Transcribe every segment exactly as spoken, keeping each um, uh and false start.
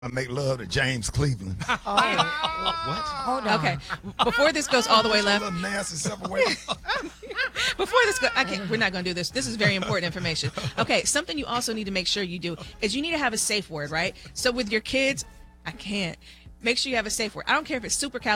I make love to James Cleveland. Oh, What? hold on. Okay, before this goes all the way A left, little nasty separation. before this goes, okay, we're not going to do this. This is very important information. Okay, something you also need to make sure you do is you need to have a safe word, right? So with your kids, I can't. Make sure you have a safe word. I don't care if it's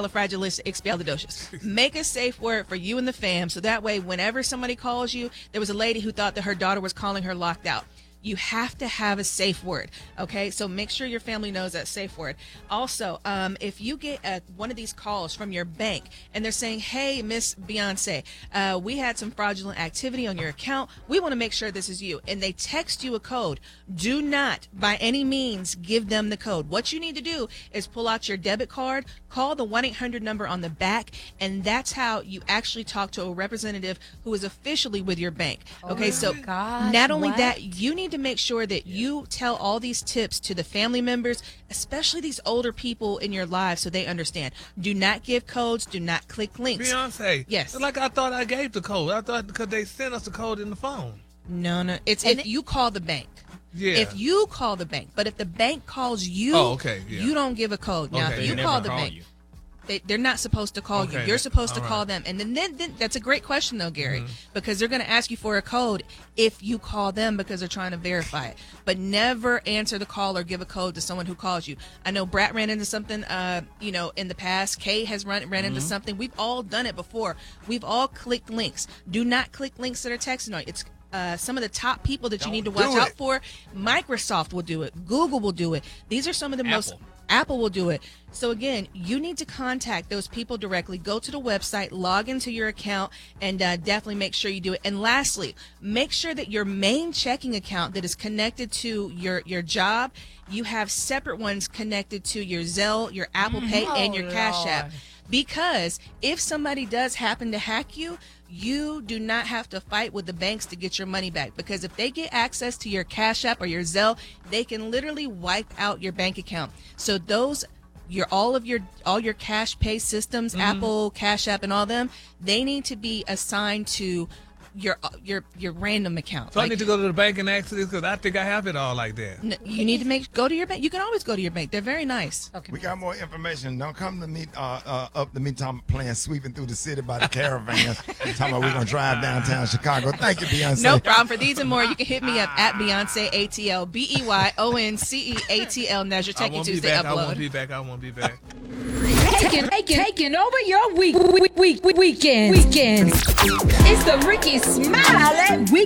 supercalifragilisticexpialidocious. Make a safe word for you and the fam, so that way, whenever somebody calls you, there was a lady who thought that her daughter was calling her locked out. You have to have a safe word, okay? So make sure your family knows that safe word. Also, um, if you get a, one of these calls from your bank and they're saying, hey, Miss Beyonce, uh, we had some fraudulent activity on your account. We want to make sure this is you. And they text you a code. Do not, by any means, give them the code. What you need to do is pull out your debit card, call the one eight hundred number on the back, and that's how you actually talk to a representative who is officially with your bank. Okay, Oh so my gosh, not only what? that, you need to make sure that you tell all these tips to the family members, especially these older people in your lives, so they understand. Do not give codes. Do not click links. Beyonce. Yes. It's like I thought I gave the code. I thought because they sent us the code in the phone. No, no. It's And if it- you call the bank. Yeah. If you call the bank, but if the bank calls you, Oh, okay, yeah. you don't give a code. Now, Okay. if They you never call the call bank, you. They, they're not supposed to call you. Okay, You're supposed to all call right. them. And then, then, then that's a great question, though, Gary, Mm-hmm. because they're going to ask you for a code if you call them because they're trying to verify it. But never answer the call or give a code to someone who calls you. I know Brat ran into something, uh, you know, in the past. Kay has run ran into Mm-hmm. something. We've all done it before. We've all clicked links. Do not click links that are texting on you. It's uh, some of the top people that you need to Don't watch do out it. for. Microsoft will do it. Google will do it. These are some of the most... Apple. Apple will do it. So again, you need to contact those people directly. Go to the website, log into your account, and uh, definitely make sure you do it. And lastly, make sure that your main checking account that is connected to your, your job, you have separate ones connected to your Zelle, your Apple Pay, and your Oh, Cash App. Lord. Because if somebody does happen to hack you, you do not have to fight with the banks to get your money back. Because if they get access to your Cash App or your Zelle, they can literally wipe out your bank account. So those, your all of your all your cash pay systems, Apple, Cash App, and all them, they need to be assigned to your your your random account. So I Like, need to go to the bank and ask this because I think I have it all like that. n- you need to make go to your bank. You can always go to your bank. They're very nice. Okay. We got more information. Don't come to me uh, uh, up to me talking playing sweeping through the city by the caravan. talking about we're gonna drive downtown Chicago. Thank you, Beyonce. No problem. For these and more, you can hit me up at Beyonce A T L, B E Y O N C E A T L. That's your I Techie won't be Tuesday back. I upload. won't be back. I won't be back. Taking, taking, taking over your week, week, week, week weekends. Weekends. It's the Ricky Smiley Week.